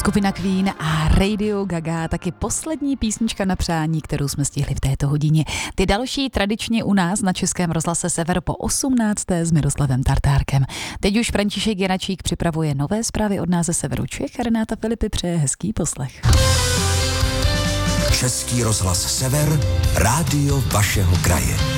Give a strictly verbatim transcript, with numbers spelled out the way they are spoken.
Skupina Queen a Radio Gaga, taky poslední písnička na přání, kterou jsme stihli v této hodině. Ty další tradičně u nás na Českém rozhlase Sever po osmnácté s Miroslavem Tartárkem. Teď už František Janačík připravuje nové zprávy od nás ze Severu Čech a Renáta Filipy přeje hezký poslech. Český rozhlas Sever, rádio vašeho kraje.